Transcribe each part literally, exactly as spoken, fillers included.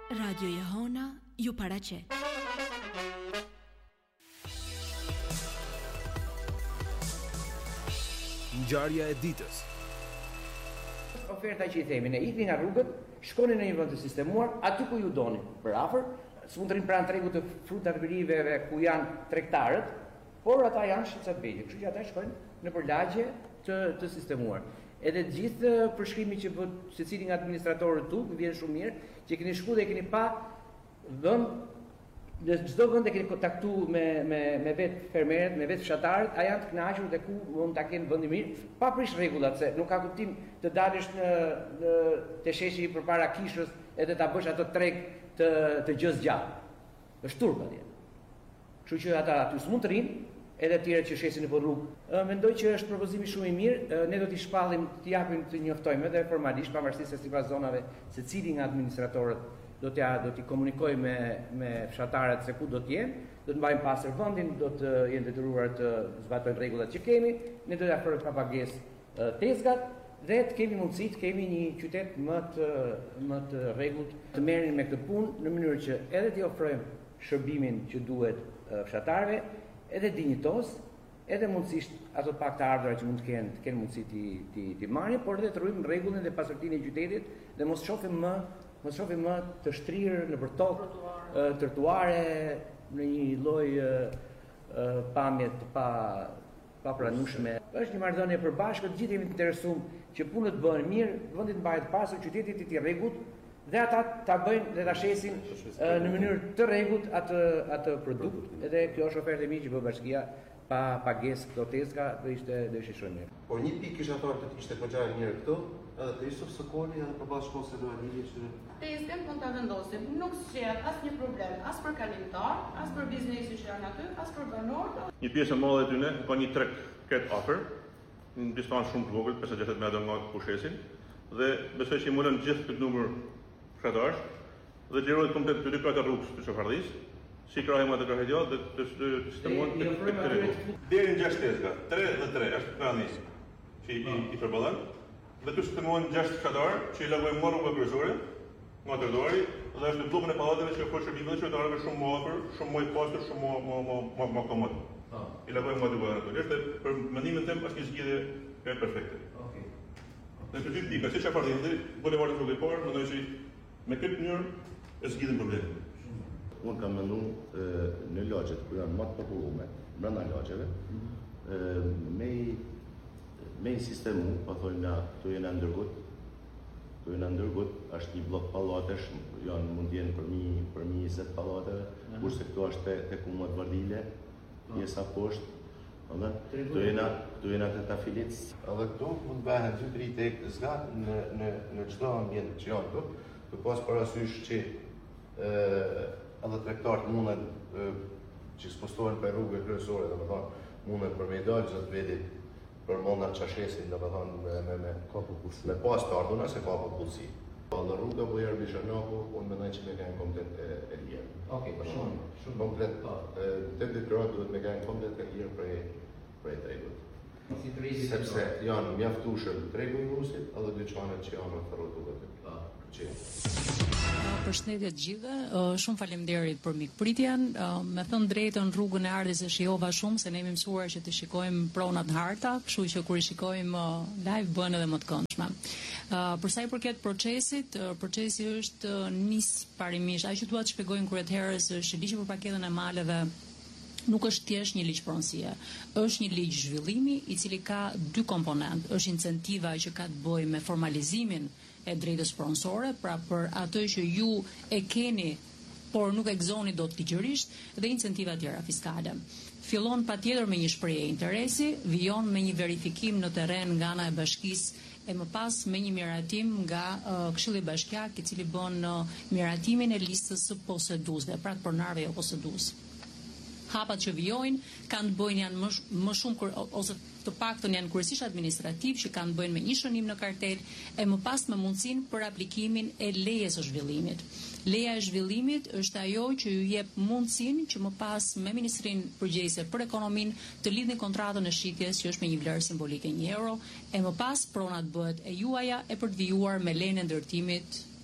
Radio Jehona ju paraqet. Ngjarja e ditës. Oferta që i themi, ne ikni nga rrugët, shkoni në një vend të sistemuar, aty ku ju doni, për afër, s'mund të rinë pranë tregut të frutave periveve ku janë tregtarët, por ata janë shqetësabëjë, kështu që ata shkojnë në përlagje të të sistemuar. Edhe gjithë përshkrimi që bët secili nga administratorët tu, vjen shumë mirë, që keni shku dhe keni pa vend, në çdo vend e keni kontaktuar me me me vetë fermerët, me vetë fshatarët, a janë të kënaqur dhe ku mund ta kenë vendin mirë, pa prish rregullat, se nuk ka kuptim të dalësh në në te sheshi përpara kishës edhe ta bësh ato treg të të gjës gjatë. Është turp atje. Kështu që ata aty s'mund të rinë, edhe tjerët që shesin nëpër rrugë. Mendoj që është propozimi shumë i mirë, ne do t'i shpallim, t'i japim të njoftojmë edhe formalisht, pavarësisht se sipas zonave, secili nga administratorët do t'ja do t'i komunikojë me me fshatarët se ku do të jenë, do të mbajmë pastër vendin, do të jenë detyruar të zbatojnë rregullat që kemi, ne do t'i afrojmë pa pagesë tezgat dhe të kemi mundësi të kemi një qytet më të më të rregullt, të merren me këtë punë në mënyrë që edhe t'i ofrojmë shërbimin që duhet fshatarëve, edhe dinjitos, edhe mundësisht ato pak të ardhura që mund të kenë, të kenë mundësi ti ti ti marrin, por edhe të rrujmë rregullin dhe pasërtinë e qytetit dhe mos shohim më mos shohim më të shtrirë në për tokë, trotuare në një lloj pamje të pa pa pranueshme. Është një marrëdhënie e përbashkët, gjithë jemi të interesuar që punët bëhen mirë, vendi të mbahet pasur, qyteti të jetë i rregullt dhe ata ta bëjnë dhe ta shesin në mënyrë të rregullt atë atë produkt. Edhe kjo është ofertë e mirë që bë bashkia pa pagesë këto tezga, do ishte do ishte shumë mirë. Por një pikë kisha thënë të ishte goxha e mirë këtu, edhe të Yusuf Sokoli edhe përballë shkollës së Luanit që tezgën mund ta vendosim, nuk s'gjet asnjë problem, as për kalimtar, as për biznesin që janë aty, as për banor. Një pjesë e madhe e tyre ka një treg këtë afër, në distancë shumë të vogël, pesë gjashtëdhjetë metra nga pushesin, dhe besoj që i molën gjithë këtë numër fshatarësh dhe lirohet komplet dy krahë rrugës të Çofardhisë, si krahë më të krahë gjatë dhe të sistemuar të rregull. Deri në gjashtë tezga, tre dhe tre është pranis që i i përballon. Dhe të sistemuar gjashtë fshatarë që i largojnë më rrugën kryesore nga trotuari dhe është në bllokun e pallateve që ofron shërbime të qytetarëve shumë më afër, shumë më i pastër, shumë më më më më komod. I largojnë më dy vëlla aty. Është për mendimin tim është një zgjidhje e perfekte. Okej. Në këtë dy pika, si Çfarëdhënë deri bulevardi rrugë i parë, mendoj se me këtë mënyrë e zgjidhim problemin. Unë kam menduar në lagjet ku janë më të populluara, brenda lagjeve, me me një sistem, po thonë nga këtu janë ndërgut, këtu janë ndërgut, është një blok pallatesh, janë mund të jenë për mi për mi njëzet pallateve, kurse këtu është te te Kumët Vardile, pjesa poshtë, ëndër, këtu janë këtu janë te Tafilit. Edhe këtu mund bëhen dy tri tek zgat në në në çdo ambient që janë këtu, të pas parasysh që ë edhe tregtarët mundën që spostohen për rrugë kryesore, domethënë mundën për me dalë gjatë vetit për monda çashesin, domethënë me me me ka popullsi. Me pas të ardhurën se ka popullsi. Po në rruga Bujar Bizhanoku, unë mendoj që me kanë komplet e lirë. Okej, për shumë, shumë komplet. Te detyrat duhet me kanë komplet e lirë prej prej tregut. Si trezi sepse janë mjaftueshëm tregu i Rusit edhe dyqanet që janë në rrugë të që Përshëndetje të gjithëve, shumë faleminderit për mikpritjen. Me thënë drejtën, rrugën e ardhes e shijova shumë se ne jemi mësuar që të shikojmë pronat harta, kështu që kur i shikojmë live bën edhe më të këndshme. Për sa i përket procesit, procesi është nis parimisht. Ajo që dua të shpjegojmë kur atëherës është ligji për paketën e maleve nuk është thjesht një ligj pronësie, është një ligj zhvillimi i cili ka dy komponentë. Është incentiva që ka të bëjë me formalizimin e drejtës pronësore, pra për atë që ju e keni, por nuk e gëzoni dot ligjërisht, dhe incentiva tjera fiskale. Fillon patjetër me një shprehje interesi, vijon me një verifikim në terren nga ana e bashkisë e më pas me një miratim nga uh, Këshilli Bashkiak, i cili bën uh, miratimin e listës së poseduesve, pra të pronarëve jo posedues. Hapat që vijojnë kanë të bëjnë janë më, më shumë ose të paktën janë kryesisht administrativ që kanë të bëjnë me një shënim në kartel e më pas me mundësinë për aplikimin e lejes së zhvillimit. Leja e zhvillimit është ajo që ju jep mundësinë që më pas me Ministrinë Përgjegjëse për Ekonominë të lidhni kontratën e shitjes që është me një vlerë simbolike një euro e më pas pronat bëhet e juaja e për të vijuar me lejen e ndërtimit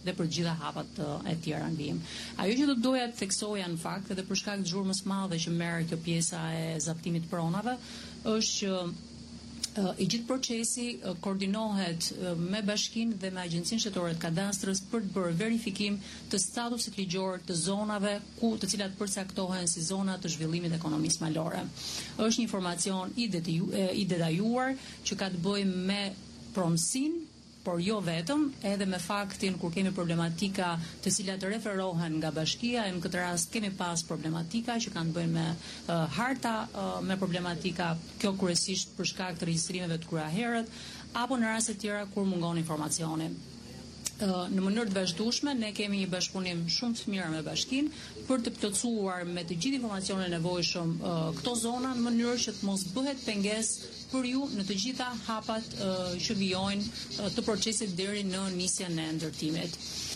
dhe për gjitha hapat e tjera në vijim. Ajo që do doja të theksoja në fakt edhe për shkak të zhurmës madhe që merr kjo pjesa e zaptimit pronave është që i gjithë procesi koordinohet me Bashkinë dhe me Agjencinë Shtetore të Kadastrës për të bërë verifikim të statusit ligjor të zonave ku të cilat përcaktohen si zona të zhvillimit të ekonomisë malore. Është një informacion i, i detajuar që ka të bëjë me pronësinë, por jo vetëm, edhe me faktin kur kemi problematika të cilat referohen nga bashkia, e në këtë rast kemi pas problematika që kanë të bëjnë me uh, harta, uh, me problematika kjo kryesisht për shkak të regjistrimeve të kryeherët, apo në raste tjera kur mungon informacioni. Në mënyrë të vazhdueshme ne kemi një bashkëpunim shumë të mirë me bashkinë për të plotësuar me të gjithë informacionet e nevojshëm këto zona në mënyrë që të mos bëhet pengesë për ju në të gjitha hapat që vijojnë të procesit deri në nisjen e ndërtimit.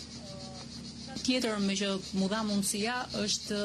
Tjetër me që mu dha mundësia është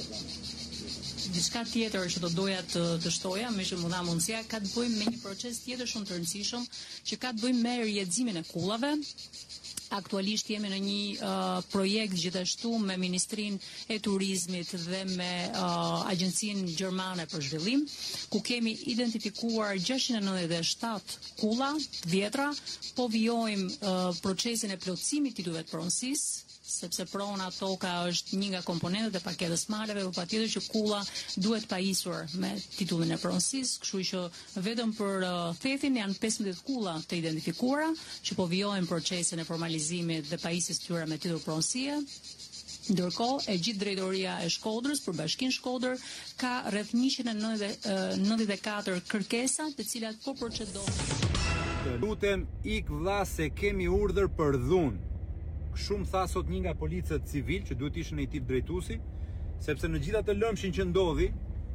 diçka tjetër që do doja të, të shtoja, me që mu dha mundësia, ka të bëjmë me një proces tjetër shumë të rëndësishëm që ka të bëjmë me rrjedhimin e kullave. Aktualisht jemi në një uh, projekt gjithashtu me Ministrinë e Turizmit dhe me uh, Agjencinë Gjermane për Zhvillim, ku kemi identifikuar gjashtëqind e nëntëdhjetë e shtatë kulla të vjetra, po vijojmë uh, procesin e plotësimit të titujve të pronësisë, sepse prona toka është një nga komponentët e paketës maleve, por patjetër që kulla duhet pajisur me titullin e pronësisë, kështu që vetëm për uh, thethin janë pesëmbëdhjetë kulla të identifikuara që po vijojnë procesin e formalizimit dhe pajisjes tyre me titull pronësie. Ndërkohë, e gjithë drejtoria e Shkodrës për Bashkinë Shkodër ka rreth njëqind e nëntëdhjetë e katër kërkesa, të cilat po procedohen. Të lutem ik vlla se kemi urdhër për dhunë. Shumë tha sot një nga policët civil që duhet ishte në një tip drejtuesi, sepse në gjitha të lëmshin që ndodhi,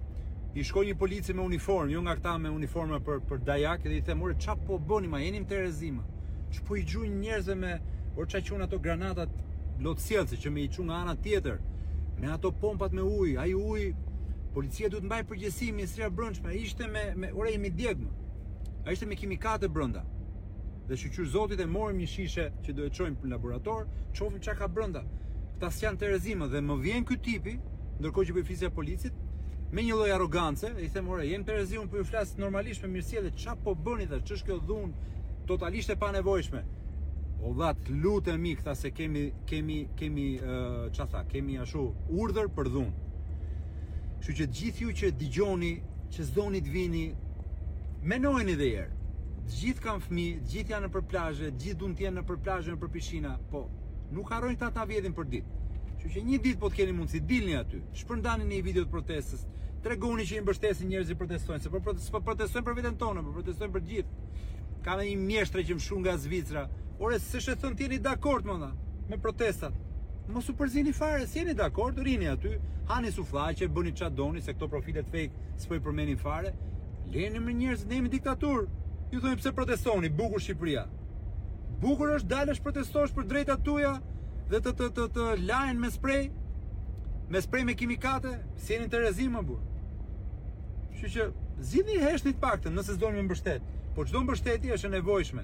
i shkoi një polici me uniformë, jo nga këta me uniforma për për dajak, dhe i them, "Ore, ç'a po bëni, ma jeni në Terezima? Ç'po i gjujnë njerëzve me, or ç'a quhen ato granatat lotësjellse që me i çu nga ana tjetër, me ato pompat me ujë, ai ujë, policia duhet mbaj përgjegjësi, Ministria e Brendshme, ai ishte me me ore jemi djegmë. Ai ishte me kimikate brenda. Dhe shqyr Zotit e morëm një shishe që do e çojmë në laborator, çofim çka ka brenda. Këta s'janë Terezima dhe më vjen ky tipi, ndërkohë që po i flisja policit, me një lloj arrogance, e i them, "Ore, jem Terezima, po ju flas normalisht me mirësjellje, ç'a po bëni tash? Ç'është kjo dhunë totalisht e panevojshme?" O vlla, lutemi këta se kemi kemi kemi uh, ç'a tha, kemi ashtu urdhër për dhunë. Kështu që gjithë ju që dëgjoni, që s'doni të vini, menojeni edhe herë. Gjithë kanë fëmijë, gjithë janë nëpër plazhe, gjithë duan të jenë nëpër plazhe, nëpër pishina, po nuk harrojnë këta ta vjedhin për ditë. Kështu që një ditë po të keni mundësi, dilni aty, shpërndani një video të protestës, tregoni që i mbështesin njerëzit që protestojnë, se po protestojnë për veten tonë, po protestojnë për gjithë. Ka një mjeshtre që më shkruan nga Zvicra. Ore, s'është thënë të jeni dakord mëna me protestat. Mos u përzini fare, si jeni dakord, rini aty, hani sufllaqe, bëni ç'a doni, se këto profilet fake s'po i përmenin fare. Leni me njerëz, ne jemi diktaturë. Ju thoni pse protestoni, bukur Shqipëria. Bukur është dalësh protestosh për drejtat tuaja dhe të të të, të lajnë me sprej, me sprej me kimikate, si jeni Terezima burr. Kështu që zgjidhni heshtni të paktën nëse s'doni me mbështet. Po çdo mbështetje është e nevojshme.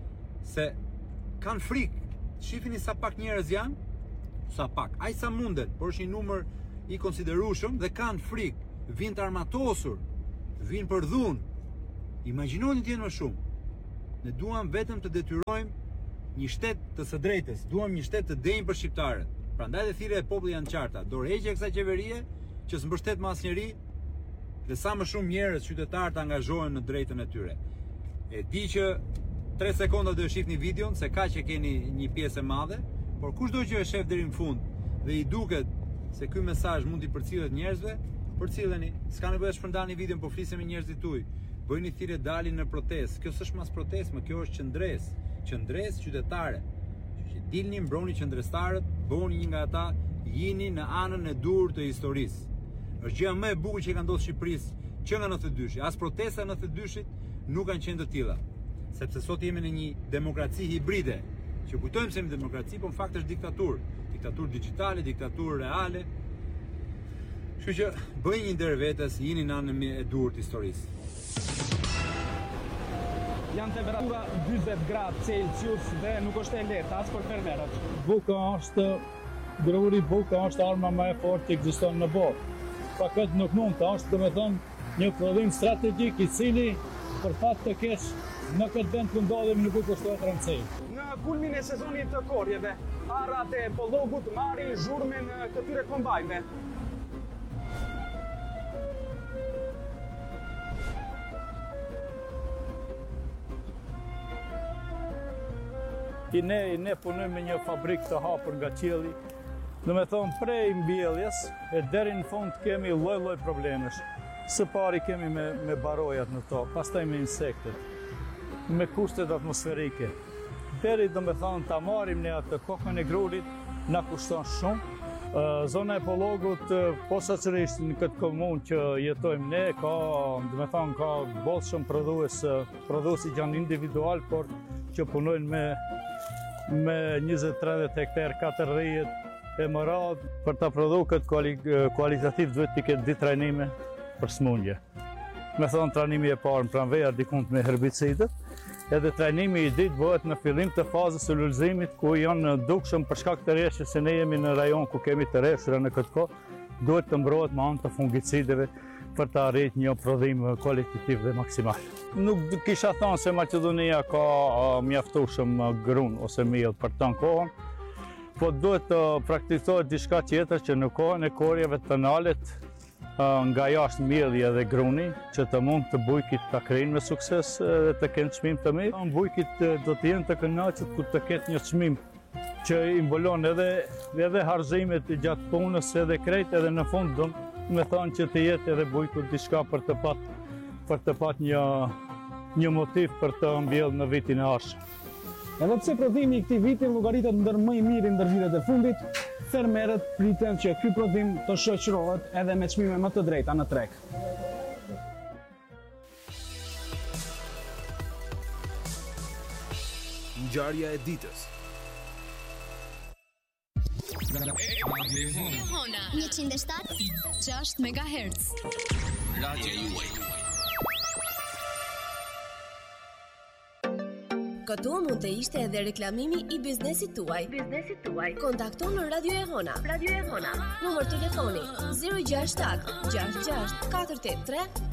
Se kanë frikë. Shifini sa pak njerëz janë, sa pak, aq sa mundet, por është një numër i konsiderueshëm dhe kanë frikë. Vinë të armatosur, vinë për dhunë. Imagjinoni të jenë më shumë. Ne duam vetëm të detyrojmë një shtet të së drejtës, duam një shtet të denjë për shqiptarët. Prandaj dhe thirrja e popullit janë qarta. Dorëheqja e kësaj qeverie që s'mbështet më asnjëri dhe sa më shumë njerëz qytetarë të angazhohen në drejtën e tyre. E di që tre sekonda do e shihni videon se ka që keni një pjesë e madhe, por kushdo që e shef deri në fund dhe i duket se ky mesazh mund t'i përcillet njerëzve, përcilleni. S'ka nevojë të shpërndani videon, po flisem me njerëzit tuaj. Bëjni thirrje, dalin në protestë. Kjo s'është mas protestë, më kjo është qendresë, qendresë qytetare. Që dilni, mbroni qendrestarët, bëni një nga ata, jini në anën e dur të historisë. Është gjëja më e bukur që ka ndodhur Shqipërisë që nga nëntëdhjetë e dyshi. As protesta e nëntëdhjetë e dyshit nuk kanë qenë të tilla. Sepse sot jemi në një demokraci hibride, që kujtojmë se jemi demokraci, por në fakt është diktaturë. Diktaturë digjitale, diktaturë reale. Kështu që bëjnë një ndër vetes, jini në anën e dur të historisë. janë temperatura dyzet gradë Celsius dhe nuk është e lehtë as për fermerët. Buka është, gruri buka është arma më e fortë që ekziston në botë. Pa këtë nuk mund të është, domethënë, një prodhim strategjik i cili për fat të keq në këtë vend ku ndodhemi nuk i kushtohet rëndësi. Në kulmin e sezonit të korjeve, arrat e pollogut marrin zhurmën këtyre kombajnëve. Ne, ne punojmë me një fabrikë të hapur nga qielli. Do me thonë prej mbjelljes e deri në fund kemi lloj-lloj problemesh. Së pari kemi me, me barojat në to, pastaj me insektet, me kushtet atmosferike. Deri do me thonë ta marrim ne atë kokën e grurit, na kushton shumë. Zona e pollogut, posaçërisht në këtë komunë që jetojmë ne, ka, do me thonë, ka bollë shumë prodhues, prodhuesi janë individual, por që punojnë me me njëzet tridhjet hektar, katërdhjetë e më radhë. Për ta prodhuar këtë kuali, kualitativ duhet të ketë di trajnime për smundje. Me thonë trajnimi e parë në pranvera dikund me herbicidet, edhe trajnimi i ditë bëhet në fillim të fazës së ulëzimit ku janë dukshëm për shkak të rreshjes se ne jemi në rajon ku kemi të rreshura në këtë kohë, duhet të mbrohet me anë të fungicideve për të arritur një prodhim kualitativ dhe maksimal. Nuk kisha thënë se Maqedonia ka uh, mjaftueshëm uh, grun ose miell për të kohën, po duhet të uh, praktikohet diçka tjetër që në kohën e korjeve të nalet uh, nga jashtë mielli dhe gruni që të mund të bujkit ta krijnë me sukses dhe të kenë çmim të mirë. Bujkit uh, do të jenë të kënaqur kur të ketë një çmim që i mbulon edhe edhe harxhimet gjatë punës edhe krejt edhe në fund do me thonë që të jetë edhe bujkur diçka për të pat për të pat një një motiv për të mbjellë në vitin e ardhshëm. Edhe pse prodhimi i këtij viti llogaritet ndër më i miri ndër vitet e fundit, fermerët priten që ky prodhim të shoqërohet edhe me çmime më të drejta në treg. Ngjarja e ditës. Hona njëqind e shtatë e gjashtë megahertz. Radio juaj. Këtu mund të ishte edhe reklamimi i biznesit tuaj. Biznesit tuaj. Kontakto në Radio e Hona. Radio e Hona. Numër telefoni zero gjasht shtat gjasht gjasht katër tetë tre